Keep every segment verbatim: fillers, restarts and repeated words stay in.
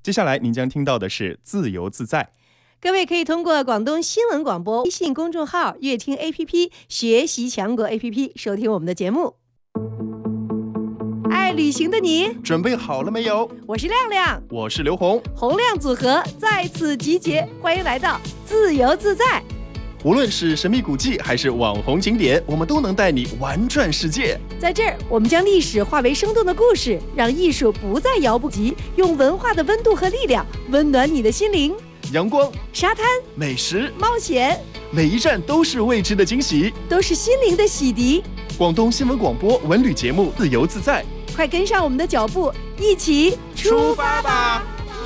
接下来您将听到的是自由自在。 各位可以通过广东新闻广播微信公众号、乐听 A P P、学习强国 A P P 收听我们的节目。爱旅行的你准备好了没有？ 我是亮亮， 我是刘红， 洪亮组合在此集结，欢迎来到自由自在。 无论是神秘古迹还是网红景点，我们都能带你玩转世界。 在这儿，我们将历史化为生动的故事，让艺术不再遥不及，用文化的温度和力量温暖你的心灵。 阳光、 沙滩、 美食、 冒险， 每一站都是未知的惊喜， 都是心灵的洗涤。 广东新闻广播文旅节目《自由自在》， 快跟上我们的脚步，一起出发吧！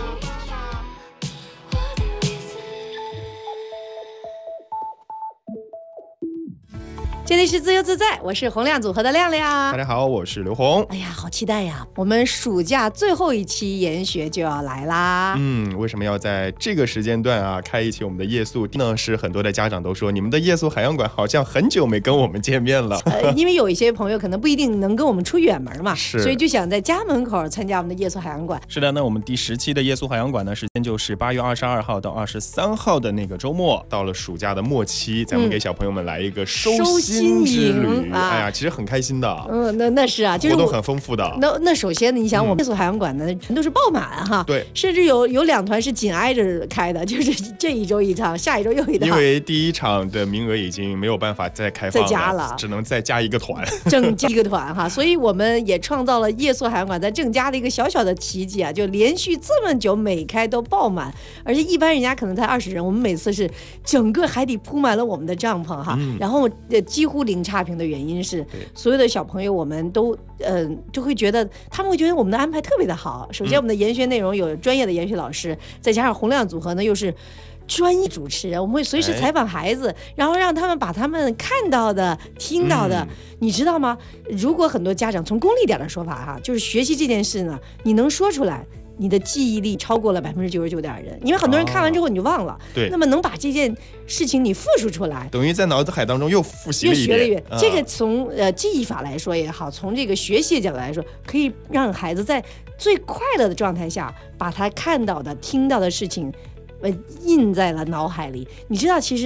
这里是自由自在，我是洪亮组合的亮亮。 大家好，我是刘红。 哎呀，好期待呀！我们暑假最后一期研学就要来啦。 嗯，为什么要在这个时间段啊开一期我们的夜宿呢？是很多的家长都说，你们的夜宿海洋馆好像很久没跟我们见面了。 呃，因为有一些朋友可能不一定能跟我们出远门嘛， 是， 所以就想在家门口参加我们的夜宿海洋馆。 是的，那我们第十期的夜宿海洋馆呢，时间就是八月二十二号到二十三号的那个周末。到了暑假的末期，咱们给小朋友们来一个收心之旅。嗯啊、哎呀，其实很开心的。 嗯，那那是啊，就是活动很丰富的。 那那首先你想，我们夜宿海洋馆呢，全都是爆满哈。 对， 甚至有有两团是紧挨着开的，就是这一周一场，下一周又一场。 因为第一场的名额已经没有办法再开放了， 再加了， 只能再加一个团， 正加一个团哈。所以我们也创造了夜宿海洋馆在正加的一个小小的奇迹啊，就连续这么久每开都爆满，而且一般人家可能才二十人，我们每次是整个海底铺满了我们的帐篷哈，嗯、然后呃几乎零差评的原因是，所有的小朋友我们都呃就会觉得他们会觉得我们的安排特别的好。首先我们的研学内容有专业的研学老师，再加上洪亮组合呢又是专业主持人，我们会随时采访孩子，然后让他们把他们看到的听到的、嗯、你知道吗？如果很多家长从功利点的说法哈，就是学习这件事呢，你能说出来，你的记忆力超过了百分之九十九点人，因为很多人看完之后你就忘了、哦、对，那么能把这件事情你复述出来， 等于在脑海当中又复习了一遍， 又学了一遍、啊、这个从呃记忆法来说也好，从这个学习角度来说，可以让孩子在最快乐的状态下把他看到的听到的事情呃印在了脑海里。你知道其实